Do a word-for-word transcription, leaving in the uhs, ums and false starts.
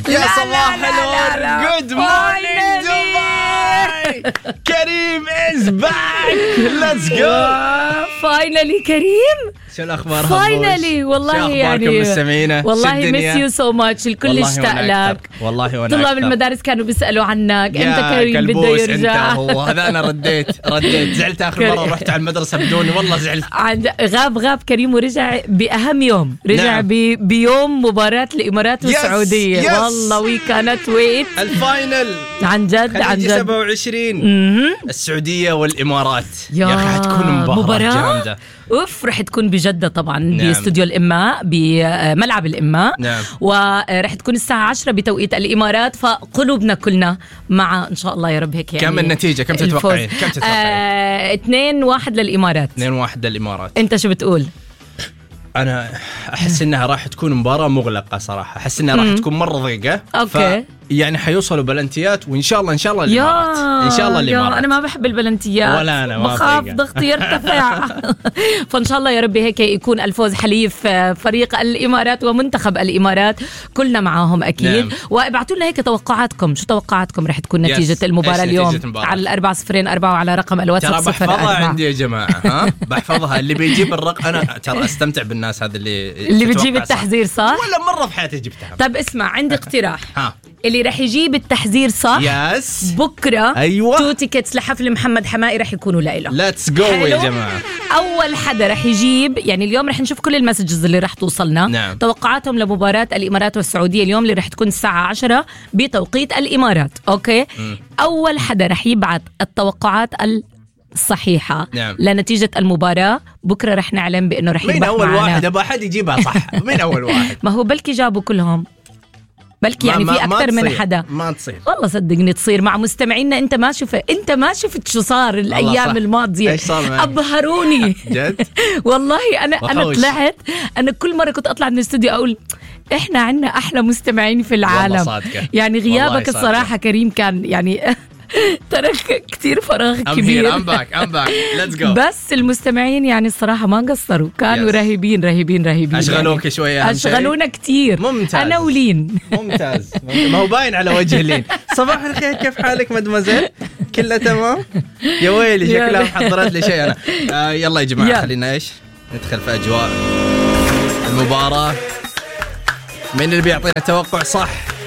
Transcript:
يا صباح الورد. Good morning دبي. كريم is back. Let's go. Finally كريم. شو الأخبار؟ فاينلي والله يعني والله ميس يو سو ماتش. الكل اشتاق لك والله وانا طلاب المدارس كانوا بيسألوا عنك امتى كريم بده يرجع. هو هذا انا رديت رديت زعلت اخر مرة رحت على المدرسة بدوني والله زعلت. غاب غاب كريم ورجع بأهم يوم رجع نعم. بيوم مباراة الإمارات والسعودية. yes. والله وي كانت ويت الفاينل عن جد عن جد سبعة وعشرين السعودية والإمارات يا أخي حتكون مباراة جامدة. اوف رح تكون بجدة طبعا نعم. باستوديو الإماء بملعب الإماء نعم. ورح تكون الساعة عشرة بتوقيت الإمارات. فقلوبنا كلنا مع إن شاء الله يا رب هيك يعني. كم النتيجة كم تتوقعين؟ كم تتوقعين؟ آه، اثنين واحد للإمارات. اثنين واحد للإمارات. أنت شو بتقول؟ أنا أحس إنها راح تكون مباراة مغلقة صراحة. أحس إنها راح تكون مرة ضيقة. أوكي. يعني حيوصلوا بلنتيات وإن شاء الله إن شاء الله الإمارات. إن شاء الله الإمارات. أنا ما بحب البلنتيات ولا أنا بخاف ضغطي يرتفع. فإن شاء الله يا رب هيك يكون الفوز حليف فريق الإمارات ومنتخب الإمارات. كلنا معاهم أكيد. نعم. وابعتوا لنا هيك توقعاتكم. شو توقعاتكم رح تكون نتيجة yes. المباراة اليوم نتيجة على الأربعة صفرين أربعة وعلى رقم الواتساب صفر أربعة. ترى بحفظها عندي يا جماعة. ها بحفظها. اللي بيجيب الرقم أنا ترى أستمتع بالناس هذا اللي اللي بتجيب التحذير صح. ولا مرة في حياتي جبتها. طب اسمع عندي اقتراح. ها اللي رح يجيب التحذير صح يس. بكرة أيوة. تو تيكتس لحفل محمد حمائي رح يكونوا لإله. ليتس جو يا جماعة. أول حدا رح يجيب يعني اليوم رح نشوف كل المسجز اللي رح توصلنا نعم. توقعاتهم لمباراة الإمارات والسعودية اليوم اللي رح تكون الساعة عشرة بتوقيت الإمارات. أوكي م. أول حدا رح يبعت التوقعات الصحيحة نعم. لنتيجة المباراة بكرة رح نعلم بأنه رح يبقى مين أول معنا. واحد أبغى حد يجيبها صح. مين أول واحد؟ ما هو بلكي جابوا كلهم بلكي يعني في أكثر من حدا. ما تصير والله صدقني تصير مع مستمعينا. أنت ما شفت أنت ما شفت شو صار الأيام الماضية. أبهروني جد والله أنا وحوش. أنا طلعت أنا كل مرة كنت أطلع من الاستوديو أقول إحنا عنا أحلى مستمعين في العالم. يعني غيابك الصراحة كريم كان يعني ترك كتير فراغ كبير. I'm back I'm back let's go. بس المستمعين يعني الصراحة ما قصروا كانوا yes. رهيبين رهيبين رهيبين. أشغلوك يعني. شوية أشغلونا كتير. ممتاز. أنا ولين ممتاز. ما هو باين على وجه لين. صباح الخير كيف حالك مدمزيل؟ كله تمام؟ يا ويلي شكلها محضرت لي شيء أنا. آه يلا يا جماعة خلينا إيش ندخل في أجواء المباراة. من اللي بيعطينا توقع صح؟